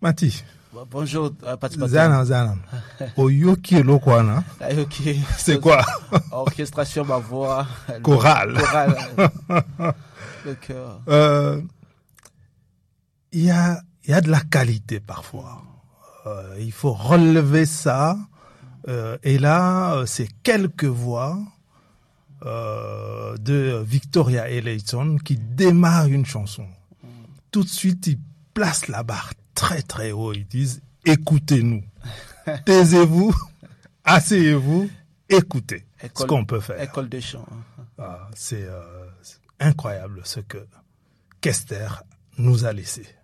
Mati. Bonjour, Patipati. Zana. Oyoki Lokwana. C'est quoi? Orchestration, ma voix. Chorale. Le cœur. Il y a de la qualité parfois. Il faut relever ça. Et là, c'est quelques voix de Victoria Eleyton qui démarrent une chanson. Tout de suite, ils placent la barre très très haut. Ils disent « Écoutez-nous, taisez-vous, asseyez-vous, écoutez ce qu'on peut faire. » École de chant. C'est incroyable ce que Kester nous a laissé.